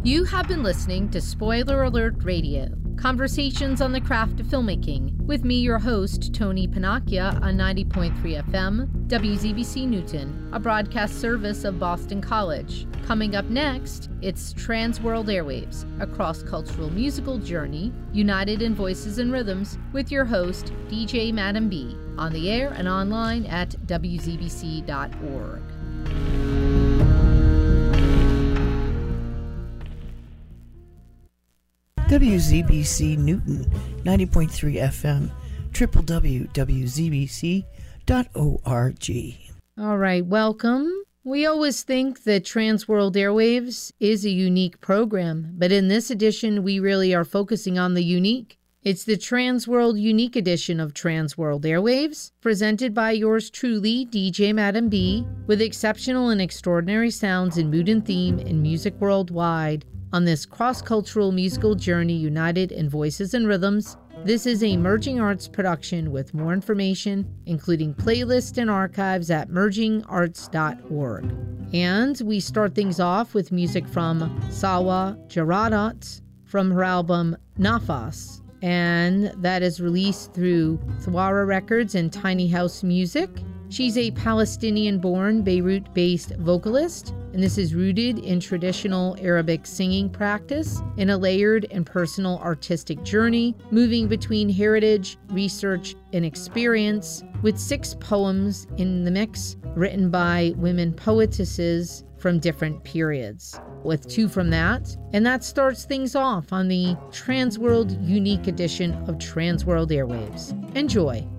You have been listening to Spoiler Alert Radio, conversations on the craft of filmmaking, with me, your host, Tony Panacchia, on 90.3 FM, WZBC Newton, a broadcast service of Boston College. Coming up next, it's Transworld Airwaves, a cross-cultural musical journey, united in voices and rhythms, with your host, DJ Madam B, on the air and online at wzbc.org. WZBC Newton, 90.3 FM, www.wzbc.org. All right, welcome. We always think that Transworld Airwaves is a unique program, but in this edition, we really are focusing on the unique. It's the Transworld Unique edition of Transworld Airwaves, presented by yours truly, DJ Madam B, with exceptional and extraordinary sounds in mood and theme and music worldwide. On this cross-cultural musical journey united in voices and rhythms, this is a Merging Arts production with more information, including playlists and archives at mergingarts.org. And we start things off with music from Sawa Jaradat from her album Nafas, and that is released through Thawara Records and Tiny House Music. She's a Palestinian-born, Beirut-based vocalist, and this is rooted in traditional Arabic singing practice in a layered and personal artistic journey, moving between heritage, research, and experience, with 6 poems in the mix written by women poetesses from different periods, with 2 from that. And that starts things off on the Transworld Unique edition of Transworld Airwaves. Enjoy.